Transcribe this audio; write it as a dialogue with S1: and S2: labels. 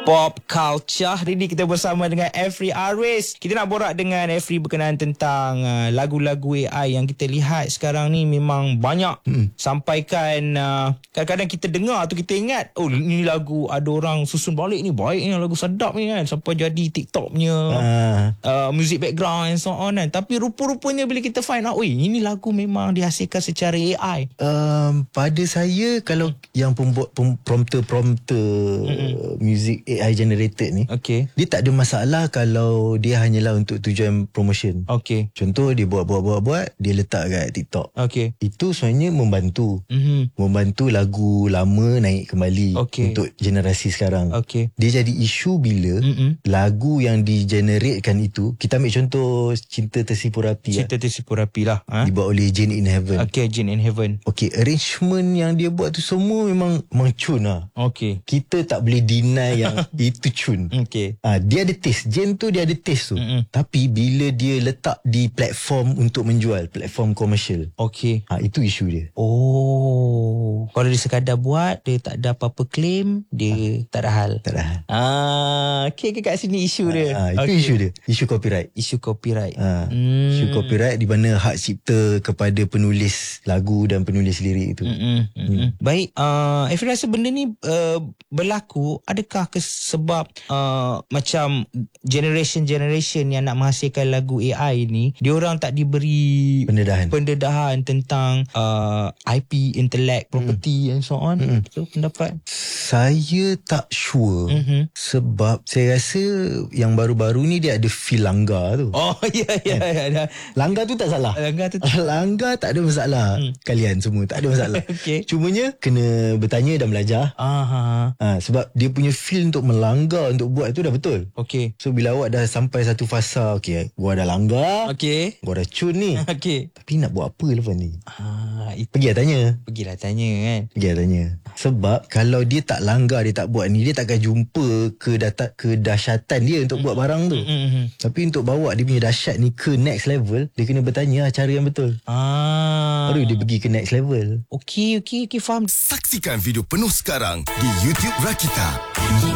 S1: Pop Culture. Hari ni kita bersama dengan Efri Aris. Kita nak borak dengan Efri berkenaan tentang lagu-lagu AI yang kita lihat sekarang ni memang banyak. Sampaikan kadang-kadang kita dengar tu kita ingat, oh ni lagu ada orang susun balik ni, baik ni lagu sedap ni kan, sampai jadi TikTok punya music background and so on kan. Tapi rupa-rupanya bila kita find out, ini lagu memang dihasilkan secara AI.
S2: Pada saya, kalau yang pembuat prompter music AI generated ni, dia tak ada masalah kalau dia hanyalah untuk tujuan promotion. Contoh dia buat, dia letak kat TikTok. Itu sebenarnya membantu. Membantu lagu lama naik kembali untuk generasi sekarang. Dia jadi isu bila lagu yang digeneratekan itu, kita ambil contoh Cinta Tersipu Rapi.
S1: Cinta Tersipu Rapi lah.
S2: Dibuat oleh Jane in Heaven.
S1: Jane in Heaven.
S2: Arrangement yang dia buat tu semua memang cun lah. Kita tak boleh deny yang itu cun. Dia ada taste. Jane tu dia ada taste tu. Tapi bila dia letak di platform untuk menjual, platform komersial, itu isu dia.
S1: Kalau dia sekadar buat, dia tak ada apa-apa claim, dia tak ada hal. Kat sini isu dia.
S2: Itu isu dia. Isu copyright.
S1: Isu copyright.
S2: Isu copyright di mana hak cipta kepada penulis lagu dan penulis lirik itu.
S1: Baik, Efri rasa benda ni berlaku, adakah sebab macam generation yang nak menghasilkan lagu AI ni, diorang tak diberi pendedahan tentang IP, intellect, property and so on. So pendapat
S2: saya tak sure. Sebab saya rasa yang baru-baru ni dia ada feel langgar tu. Langgar tu tak salah. Langgar tak ada masalah. Kalian semua tak ada masalah. Cumanya kena bertanya dan belajar. Sebab dia punya feel untuk melanggar, untuk buat tu dah betul. So bila awak dah sampai satu fasa, gua dah langgar, gua dah cun ni, tapi nak buat apa lepas ni? Pergilah tanya kan. Sebab kalau dia tak langgar, dia tak buat ni, dia takkan jumpa kedahsyatan dia untuk buat barang tu. Tapi untuk bawa dia punya dahsyat ni ke next level, dia kena bertanya cara yang betul. Baru dia pergi ke next level.
S1: Okey, faham.
S3: Saksikan video penuh sekarang di YouTube Rakita.